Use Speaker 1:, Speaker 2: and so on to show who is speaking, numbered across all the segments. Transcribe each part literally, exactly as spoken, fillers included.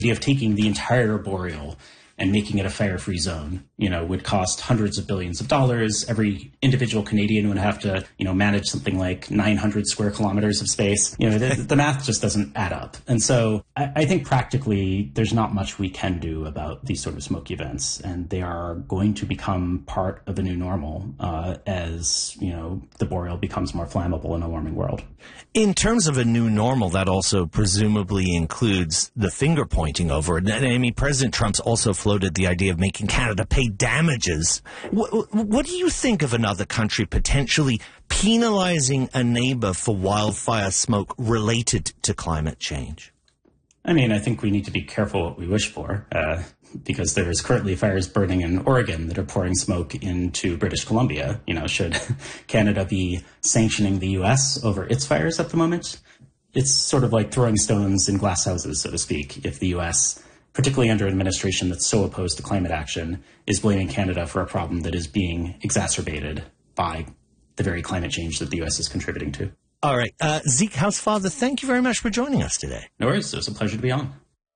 Speaker 1: The idea of taking the entire boreal and making it a fire-free zone, you know, would cost hundreds of billions of dollars. Every individual Canadian would have to, you know, manage something like nine hundred square kilometers of space. You know, the, the math just doesn't add up. And so I, I think practically there's not much we can do about these sort of smoke events. And they are going to become part of a new normal uh, as, you know, the boreal becomes more flammable in a warming world.
Speaker 2: In terms of a new normal, that also presumably includes the finger pointing over it. I mean, President Trump's also floated the idea of making Canada pay damages. What, what do you think of another country potentially penalizing a neighbor for wildfire smoke related to climate change?
Speaker 1: I mean, I think we need to be careful what we wish for, uh, because there's currently fires burning in Oregon that are pouring smoke into British Columbia. You know, should Canada be sanctioning the U S over its fires at the moment? It's sort of like throwing stones in glass houses, so to speak, if the U S, particularly under an administration that's so opposed to climate action, is blaming Canada for a problem that is being exacerbated by the very climate change that the U S is contributing to.
Speaker 2: All right. Uh, Zeke Housefather, thank you very much for joining us today.
Speaker 1: No worries. It was a pleasure to be on.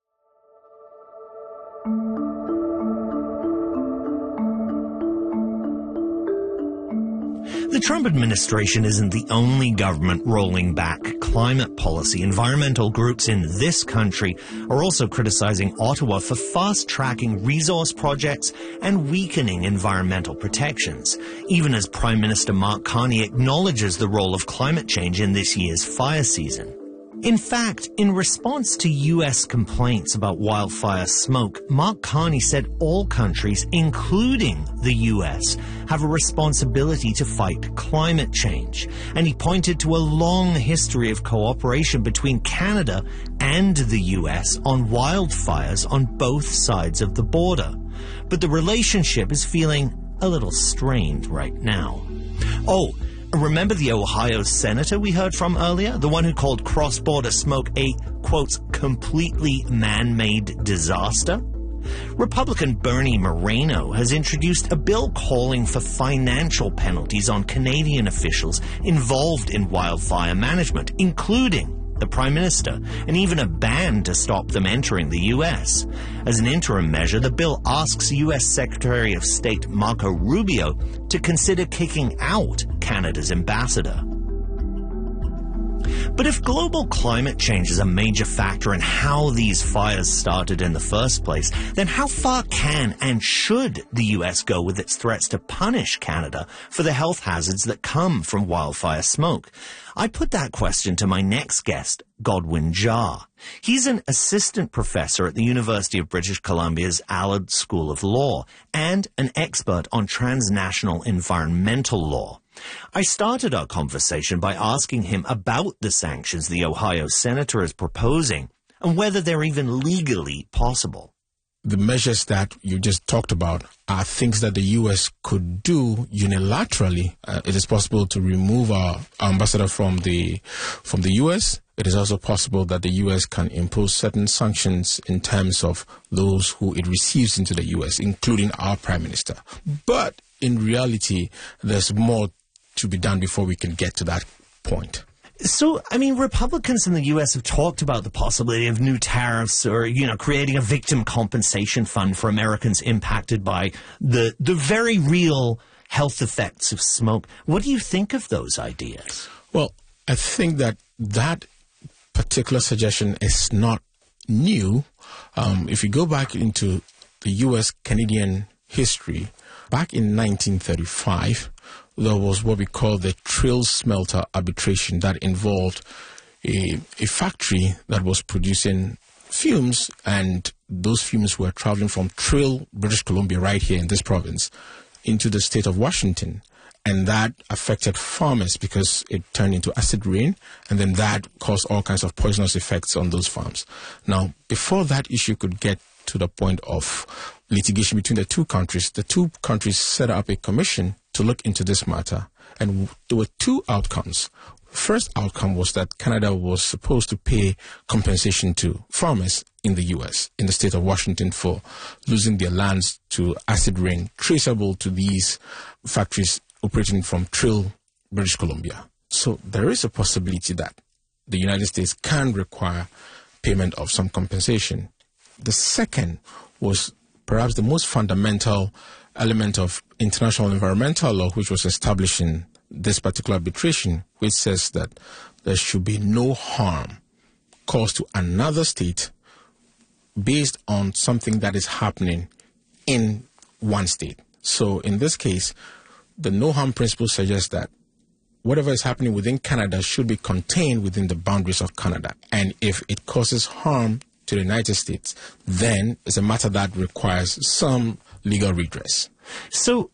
Speaker 2: The Trump administration isn't the only government rolling back climate policy. Environmental groups in this country are also criticizing Ottawa for fast-tracking resource projects and weakening environmental protections, even as Prime Minister Mark Carney acknowledges the role of climate change in this year's fire season. In fact, in response to U S complaints about wildfire smoke, Mark Carney said all countries, including the U S, have a responsibility to fight climate change. And he pointed to a long history of cooperation between Canada and the U S on wildfires on both sides of the border. But the relationship is feeling a little strained right now. Oh, remember the Ohio senator we heard from earlier? The one who called cross-border smoke a, quote, completely man-made disaster? Republican Bernie Moreno has introduced a bill calling for financial penalties on Canadian officials involved in wildfire management, including the Prime Minister, and even a ban to stop them entering the U S. As an interim measure, the bill asks U S Secretary of State Marco Rubio to consider kicking out Canada's ambassador. But if global climate change is a major factor in how these fires started in the first place, then how far can and should the U S go with its threats to punish Canada for the health hazards that come from wildfire smoke? I put that question to my next guest, Godwin Jarr. He's an assistant professor at the University of British Columbia's Allard School of Law and an expert on transnational environmental law. I started our conversation by asking him about the sanctions the Ohio senator is proposing and whether they're even legally possible.
Speaker 3: The measures that you just talked about are things that the U S could do unilaterally. Uh, it is possible to remove our ambassador from the from the U S. It is also possible that the U S can impose certain sanctions in terms of those who it receives into the U S, including our Prime Minister. But in reality, there's more to be done before we can get to that point.
Speaker 2: So, I mean, Republicans in the U S have talked about the possibility of new tariffs or, you know, creating a victim compensation fund for Americans impacted by the the very real health effects of smoke. What do you think of those ideas?
Speaker 3: Well, I think that that particular suggestion is not new. Um, if you go back into the U S-Canadian history, back in nineteen thirty-five, there was what we call the Trill Smelter arbitration that involved a, a factory that was producing fumes, and those fumes were traveling from Trill, British Columbia, right here in this province, into the state of Washington. And that affected farmers because it turned into acid rain, and then that caused all kinds of poisonous effects on those farms. Now, before that issue could get to the point of litigation between the two countries, the two countries set up a commission to look into this matter, and there were two outcomes. First outcome was that Canada was supposed to pay compensation to farmers in the U S, in the state of Washington, for losing their lands to acid rain traceable to these factories operating from Trill, British Columbia. So there is a possibility that the United States can require payment of some compensation. The second was perhaps the most fundamental element of international environmental law, which was established in this particular arbitration, which says that there should be no harm caused to another state based on something that is happening in one state. So in this case, the no harm principle suggests that whatever is happening within Canada should be contained within the boundaries of Canada. And if it causes harm to the United States, then it's a matter that requires some legal redress.
Speaker 2: So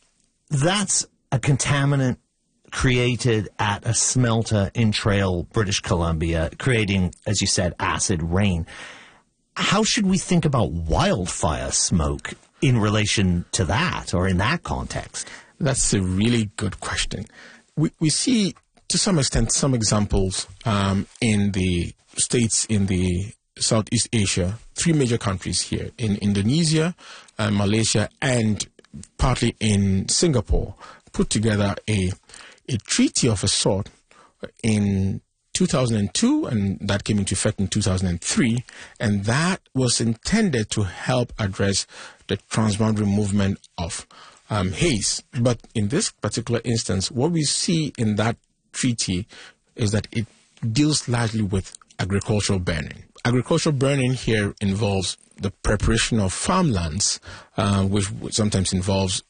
Speaker 2: that's a contaminant created at a smelter in Trail, British Columbia, creating, as you said, acid rain. How should we think about wildfire smoke in relation to that, or in that context?
Speaker 3: That's a really good question. We we see, to some extent, some examples um, in the states in the Southeast Asia, three major countries here, in Indonesia, uh, Malaysia, and partly in Singapore, put together a a treaty of a sort in two thousand two, and that came into effect in two thousand three, and that was intended to help address the transboundary movement of um, haze. But in this particular instance, what we see in that treaty is that it deals largely with agricultural burning. Agricultural burning here involves the preparation of farmlands, uh, which sometimes involves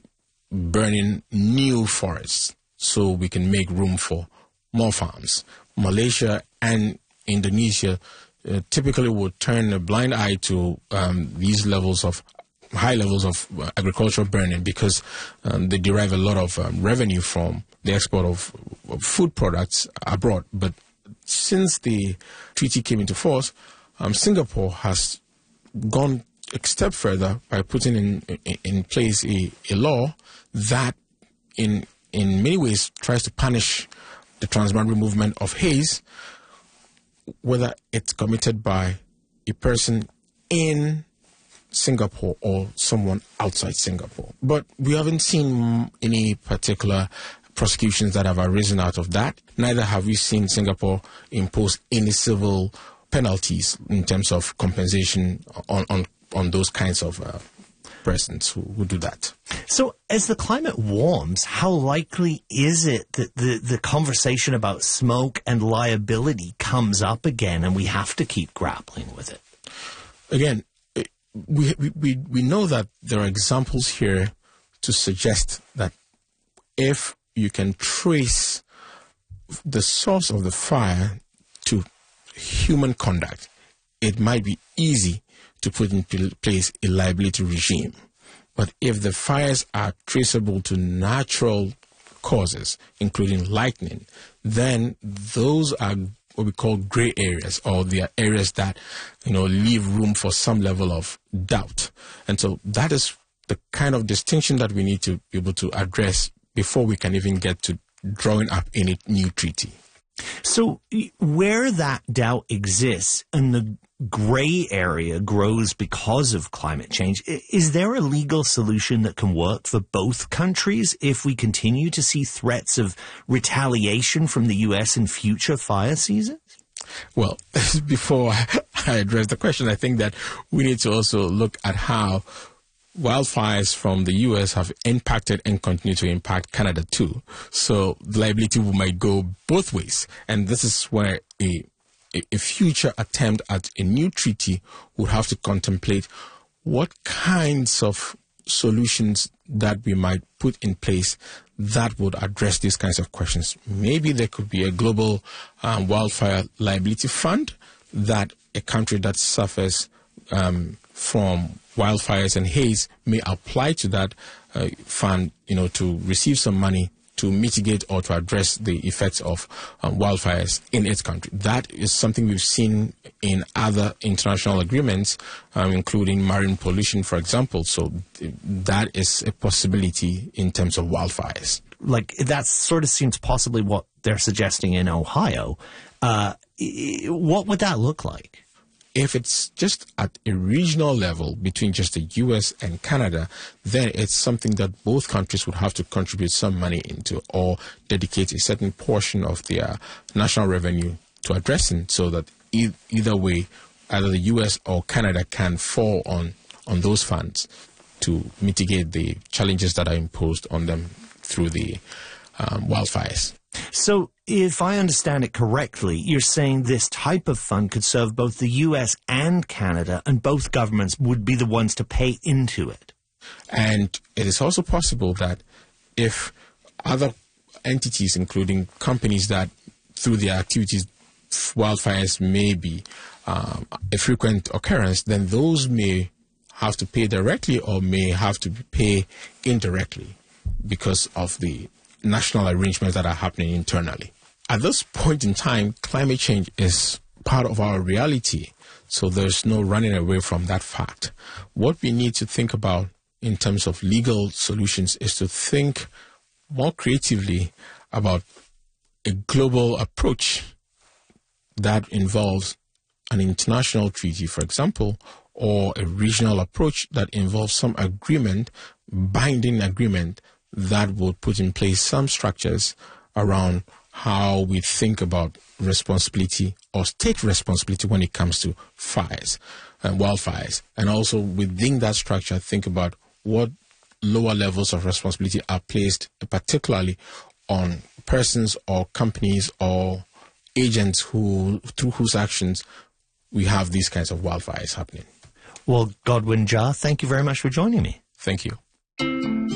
Speaker 3: burning new forests so we can make room for more farms. Malaysia and Indonesia uh, typically would turn a blind eye to um, these levels of high levels of uh, agricultural burning because um, they derive a lot of um, revenue from the export of, of food products abroad. But since the treaty came into force, um, Singapore has gone a step further by putting in in, in place a, a law that in in many ways tries to punish the transboundary movement of haze, whether it's committed by a person in Singapore or someone outside Singapore. But we haven't seen any particular prosecutions that have arisen out of that. Neither have we seen Singapore impose any civil penalties in terms of compensation on on, on those kinds of uh, persons who, who do that.
Speaker 2: So as the climate warms, how likely is it that the, the conversation about smoke and liability comes up again and we have to keep grappling with it?
Speaker 3: Again, we, we, we know that there are examples here to suggest that if you can trace the source of the fire to human conduct, it might be easy to put in place a liability regime. But if the fires are traceable to natural causes, including lightning, then those are what we call gray areas, or they are areas that, you know, leave room for some level of doubt. And so that is the kind of distinction that we need to be able to address before we can even get to drawing up any new treaty.
Speaker 2: So where that doubt exists and the gray area grows because of climate change, is there a legal solution that can work for both countries if we continue to see threats of retaliation from the U S in future fire seasons?
Speaker 3: Well, before I address the question, I think that we need to also look at how wildfires from the U S have impacted and continue to impact Canada too. So the liability might go both ways. And this is where a, a future attempt at a new treaty would have to contemplate what kinds of solutions that we might put in place that would address these kinds of questions. Maybe there could be a global um, wildfire liability fund that a country that suffers um, from wildfires and haze may apply to that uh, fund, you know, to receive some money to mitigate or to address the effects of um, wildfires in its country. That is something we've seen in other international agreements, um, including marine pollution, for example. So th- that is a possibility in terms of wildfires.
Speaker 2: Like, that sort of seems possibly what they're suggesting in Ohio. Uh, what would that look like?
Speaker 3: If it's just at a regional level between just the U S and Canada, then it's something that both countries would have to contribute some money into or dedicate a certain portion of their national revenue to addressing, so that e- either way, either the U S or Canada can fall on, on those funds to mitigate the challenges that are imposed on them through the um, wildfires.
Speaker 2: So, if I understand it correctly, you're saying this type of fund could serve both the U S and Canada, and both governments would be the ones to pay into it.
Speaker 3: And it is also possible that if other entities, including companies that through their activities wildfires may be um, a frequent occurrence, then those may have to pay directly or may have to pay indirectly because of the national arrangements that are happening internally. At this point in time, climate change is part of our reality, so there's no running away from that fact. What we need to think about in terms of legal solutions is to think more creatively about a global approach that involves an international treaty, for example, or a regional approach that involves some agreement, binding agreement, that will put in place some structures around how we think about responsibility or state responsibility when it comes to fires and wildfires. And also within that structure, think about what lower levels of responsibility are placed, particularly on persons or companies or agents who, through whose actions we have these kinds of wildfires happening.
Speaker 2: Well, Godwin Jar, thank you very much for joining me.
Speaker 3: Thank you.